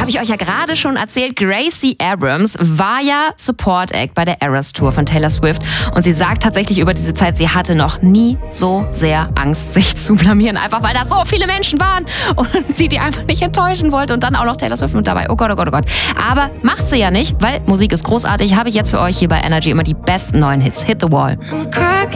Habe ich euch ja gerade schon erzählt, Gracie Abrams war ja Support Act bei der Eras Tour von Taylor Swift. Und sie sagt tatsächlich über diese Zeit, sie hatte noch nie so sehr Angst, sich zu blamieren. Einfach weil da so viele Menschen waren und sie die einfach nicht enttäuschen wollte. Und dann auch noch Taylor Swift mit dabei. Oh Gott, oh Gott, oh Gott. Aber macht sie ja nicht, weil Musik ist großartig. Habe ich jetzt für euch hier bei Energy immer die besten neuen Hits. Hit the Wall.